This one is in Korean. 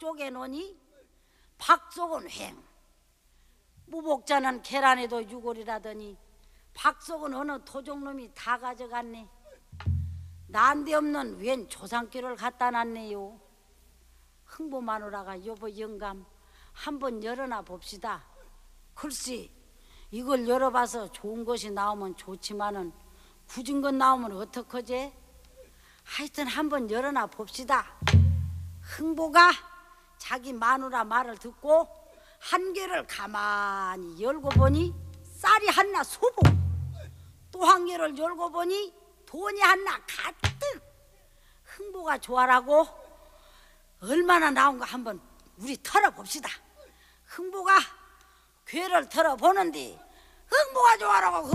쪼개 놓으니 박속은 횡. 무복자는 계란에도 유골이라더니 박속은 어느 도적놈이 다 가져갔네. 난데없는 웬 조상길을 갖다 놨네요. 흥부 마누라가 여보 영감 한번 열어놔 봅시다. 글쎄 이걸 열어봐서 좋은 것이 나오면 좋지만은 굳은 것 나오면 어떡하지? 하여튼 한번 열어놔 봅시다. 흥보가 자기 마누라 말을 듣고 한 개를 가만히 열고 보니 쌀이 하나 소복, 또 한 개를 열고 보니 돈이 하나 가득. 흥보가 좋아라고 얼마나 나온가 한번 우리 털어봅시다. 흥보가 괴를 털어보는데 흥보가 좋아라고